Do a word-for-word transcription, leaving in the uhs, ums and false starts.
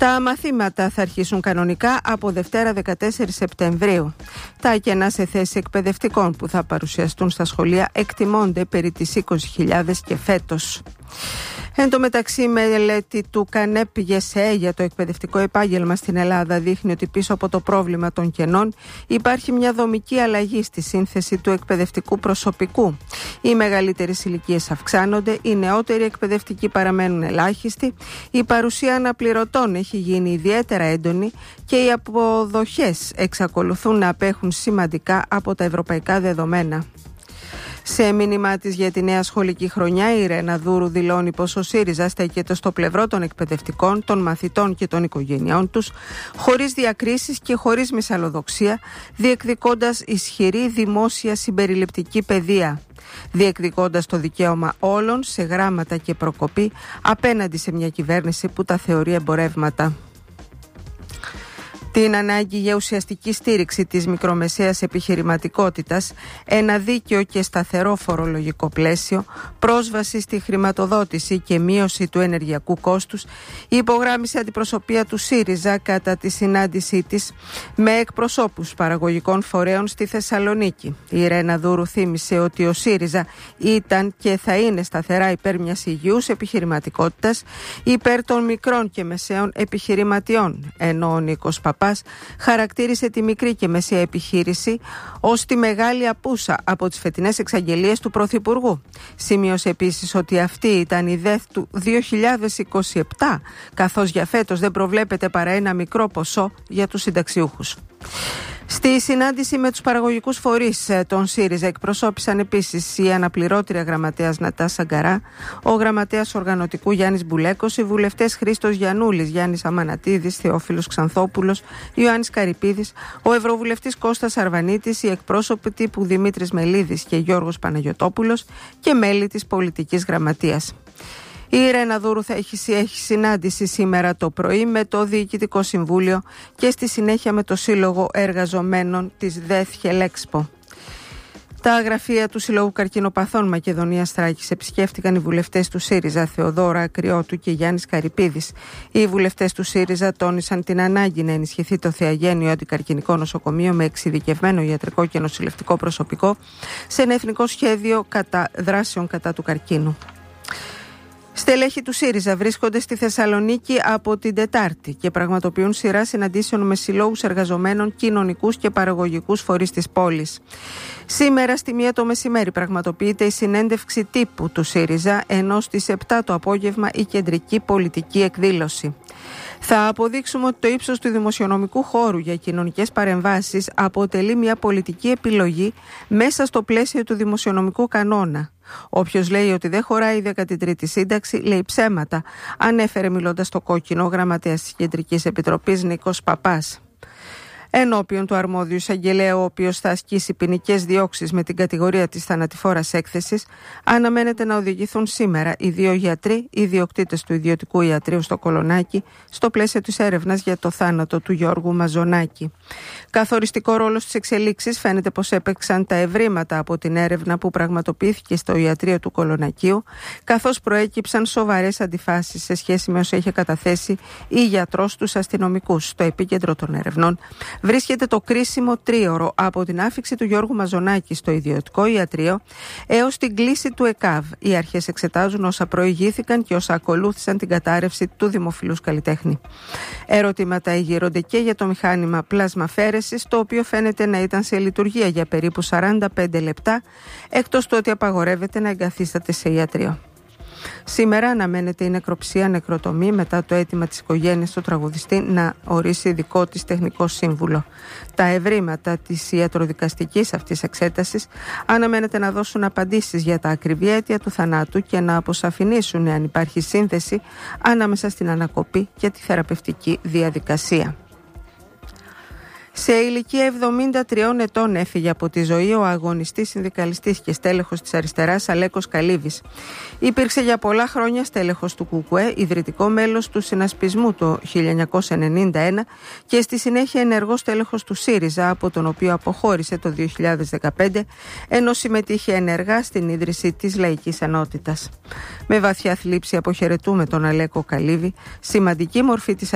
Τα μαθήματα θα αρχίσουν κανονικά από Δευτέρα δεκατέσσερις Σεπτεμβρίου. Τα κενά σε θέση εκπαιδευτικών που θα παρουσιαστούν στα σχολεία εκτιμώνται περί τις είκοσι χιλιάδες και φέτος. Εν τω μεταξύ, η μελέτη του ΚΑΝΕΠ ΓΕΣΕΕ για το εκπαιδευτικό επάγγελμα στην Ελλάδα δείχνει ότι πίσω από το πρόβλημα των κενών υπάρχει μια δομική αλλαγή στη σύνθεση του εκπαιδευτικού προσωπικού. Οι μεγαλύτερες ηλικίες αυξάνονται, οι νεότεροι εκπαιδευτικοί παραμένουν ελάχιστοι, η παρουσία αναπληρωτών έχει γίνει ιδιαίτερα έντονη και οι αποδοχές εξακολουθούν να απέχουν σημαντικά από τα ευρωπαϊκά δεδομένα. Σε μήνυμά της για τη νέα σχολική χρονιά, η Ρένα Δούρου δηλώνει πως ο ΣΥΡΙΖΑ στέκεται στο πλευρό των εκπαιδευτικών, των μαθητών και των οικογενειών τους, χωρίς διακρίσεις και χωρίς μυσαλλοδοξία, διεκδικώντας ισχυρή δημόσια συμπεριληπτική παιδεία, διεκδικώντας το δικαίωμα όλων σε γράμματα και προκοπή απέναντι σε μια κυβέρνηση που τα θεωρεί εμπορεύματα. Την ανάγκη για ουσιαστική στήριξη της μικρομεσαίας επιχειρηματικότητας, ένα δίκαιο και σταθερό φορολογικό πλαίσιο, πρόσβαση στη χρηματοδότηση και μείωση του ενεργειακού κόστους, υπογράμμισε αντιπροσωπεία του ΣΥΡΙΖΑ κατά τη συνάντησή της με εκπροσώπους παραγωγικών φορέων στη Θεσσαλονίκη. Η Ρένα Δούρου θύμισε ότι ο ΣΥΡΙΖΑ ήταν και θα είναι σταθερά υπέρ μιας υγιούς επιχειρηματικότητας, υπέρ των μικρών και μεσαίων επιχειρηματιών, ενώ ο Νίκος Παπάς χαρακτήρισε τη μικρή και μεσαία επιχείρηση ως τη μεγάλη απούσα από τις φετινές εξαγγελίες του Πρωθυπουργού. Σημείωσε επίσης ότι αυτή ήταν η ΔΕΘ του δύο χιλιάδες είκοσι επτά, καθώς για φέτος δεν προβλέπεται παρά ένα μικρό ποσό για τους συνταξιούχους. Στη συνάντηση με τους παραγωγικούς φορείς των ΣΥΡΙΖΑ εκπροσώπησαν επίσης η αναπληρώτρια γραμματέας Νατάσα Γκαρά, ο γραμματέας οργανωτικού Γιάννης Μπουλέκος, οι βουλευτές Χρήστος Γιαννούλης, Γιάννης Αμανατίδης, Θεόφιλος Ξανθόπουλος, Ιωάννης Καρυπίδης, ο ευρωβουλευτής Κώστας Αρβανίτης, οι εκπρόσωποι τύπου Δημήτρης Μελίδης και Γιώργος Παναγιωτόπουλος και μέλη της πολιτικής γραμματείας. Η Ρένα Δούρου θα έχει, έχει συνάντηση σήμερα το πρωί με το Διοικητικό Συμβούλιο και στη συνέχεια με το Σύλλογο Εργαζομένων της ΔΕΘ Χελέξπο. Τα γραφεία του Συλλόγου Καρκινοπαθών Μακεδονίας Θράκης επισκέφτηκαν οι βουλευτές του ΣΥΡΙΖΑ Θεοδόρα Ακριώτου και Γιάννης Καρυπίδης. Οι βουλευτές του ΣΥΡΙΖΑ τόνισαν την ανάγκη να ενισχυθεί το Θεαγένειο Αντικαρκινικό Νοσοκομείο με εξειδικευμένο ιατρικό και νοσηλευτικό προσωπικό σε ένα εθνικό σχέδιο κατά δράσεων κατά του καρκίνου. Στελέχοι του ΣΥΡΙΖΑ βρίσκονται στη Θεσσαλονίκη από την Τετάρτη και πραγματοποιούν σειρά συναντήσεων με συλλόγους εργαζομένων, κοινωνικούς και παραγωγικούς φορείς της πόλης. Σήμερα στη μία το μεσημέρι πραγματοποιείται η συνέντευξη τύπου του ΣΥΡΙΖΑ, ενώ στις επτά το απόγευμα η κεντρική πολιτική εκδήλωση. Θα αποδείξουμε ότι το ύψος του δημοσιονομικού χώρου για κοινωνικές παρεμβάσεις αποτελεί μια πολιτική επιλογή μέσα στο πλαίσιο του δημοσιονομικού κανόνα. Όποιος λέει ότι δεν χωράει η δέκατη τρίτη σύνταξη λέει ψέματα, ανέφερε μιλώντας στο Κόκκινο ο γραμματέας της Κεντρικής Επιτροπής Νίκος Παπάς. Ενώπιον του αρμόδιου εισαγγελέα, ο οποίος θα ασκήσει ποινικές διώξεις με την κατηγορία της θανατηφόρας έκθεσης, αναμένεται να οδηγηθούν σήμερα οι δύο γιατροί, οι ιδιοκτήτες του ιδιωτικού ιατρείου στο Κολονάκι, στο πλαίσιο της έρευνας για το θάνατο του Γιώργου Μαζονάκη. Καθοριστικό ρόλο στις εξελίξεις φαίνεται πως έπαιξαν τα ευρήματα από την έρευνα που πραγματοποιήθηκε στο ιατρείο του Κολονακίου, καθώς προέκυψαν σοβαρές αντιφάσεις σε σχέση με όσα είχε καταθέσει η γιατρός στους αστυνομικούς. Στο επίκεντρο των ερευνών βρίσκεται το κρίσιμο τρίωρο από την άφιξη του Γιώργου Μαζονάκη στο ιδιωτικό ιατρείο έως την κλίση του ΕΚΑΒ. Οι αρχές εξετάζουν όσα προηγήθηκαν και όσα ακολούθησαν την κατάρρευση του δημοφιλούς καλλιτέχνη. Ερωτήματα εγείρονται και για το μηχάνημα πλασμαφέρεσης, το οποίο φαίνεται να ήταν σε λειτουργία για περίπου σαράντα πέντε λεπτά, εκτός του ότι απαγορεύεται να εγκαθίσταται σε ιατρείο. Σήμερα αναμένεται η νεκροψία νεκροτομή μετά το αίτημα της οικογένειας του τραγουδιστή να ορίσει δικό της τεχνικό σύμβουλο. Τα ευρήματα της ιατροδικαστικής αυτής εξέτασης αναμένεται να δώσουν απαντήσεις για τα ακριβή αίτια του θανάτου και να αποσαφηνίσουν αν υπάρχει σύνδεση ανάμεσα στην ανακοπή και τη θεραπευτική διαδικασία. Σε ηλικία εβδομήντα τριών ετών έφυγε από τη ζωή ο αγωνιστής συνδικαλιστής και στέλεχος της αριστεράς Αλέκος Καλύβης. Υπήρξε για πολλά χρόνια στέλεχος του ΚΚΕ, ιδρυτικό μέλος του Συνασπισμού το χίλια εννιακόσια ενενήντα ένα και στη συνέχεια ενεργός στέλεχος του ΣΥΡΙΖΑ, από τον οποίο αποχώρησε το δύο χιλιάδες δεκαπέντε, ενώ συμμετείχε ενεργά στην ίδρυση της Λαϊκής Ενότητας. Με βαθιά θλίψη αποχαιρετούμε τον Αλέκο Καλύβη, σημαντική μορφή της